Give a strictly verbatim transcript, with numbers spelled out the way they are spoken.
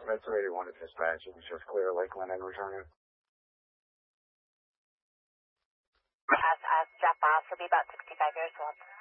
Med two eighty-one to dispatch. It was just clear Lakeland and returning. As, as Jeff Boss will be about sixty-five years old.